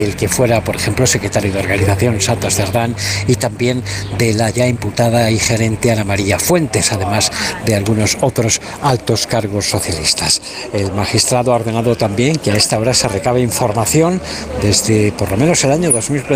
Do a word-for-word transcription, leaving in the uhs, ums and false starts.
el que fuera, por ejemplo, secretario de organización, Santos Cerdán, y también de la ya imputada y gerente Ana María Fuentes, además de algunos otros altos cargos socialistas. El magistrado ha ordenado también que a esta hora se recabe información desde por lo menos el año dos mil